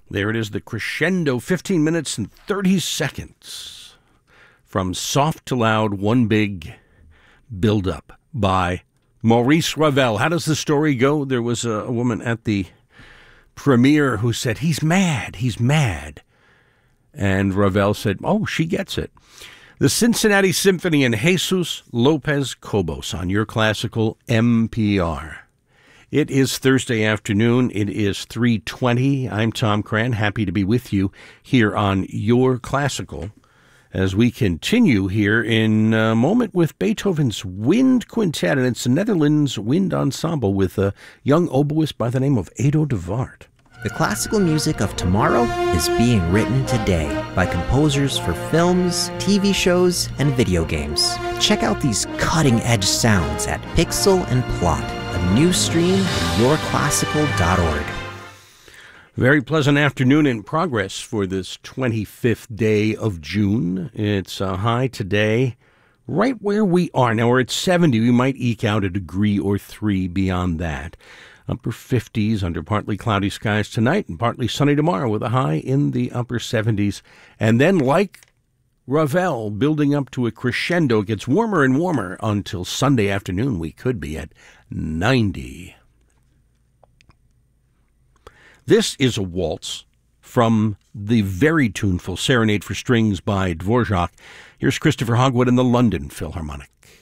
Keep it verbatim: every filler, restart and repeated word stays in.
There it is, the crescendo, fifteen minutes and thirty seconds. From soft to loud, one big build-up by Maurice Ravel. How does the story go? There was a, a woman at the premiere who said, he's mad, he's mad. And Ravel said, oh, she gets it. The Cincinnati Symphony and Jesus Lopez Cobos on your classical M P R. It is Thursday afternoon. It is three twenty. I'm Tom Cran, happy to be with you here on Your Classical as we continue here in a moment with Beethoven's Wind Quintet, and it's the Netherlands Wind Ensemble with a young oboist by the name of Edo de Waard. The classical music of tomorrow is being written today by composers for films, T V shows, and video games. Check out these cutting-edge sounds at Pixel and Plot, a new stream at your classical dot org. Very pleasant afternoon in progress for this twenty-fifth day of June. It's a high today right where we are. Now we're at seventy. We might eke out a degree or three beyond that. Upper fifties under partly cloudy skies tonight and partly sunny tomorrow with a high in the upper seventies. And then, like Ravel, building up to a crescendo, it gets warmer and warmer until Sunday afternoon. We could be at ninety. This is a waltz from the very tuneful Serenade for Strings by Dvorak. Here's Christopher Hogwood and the London Philharmonic.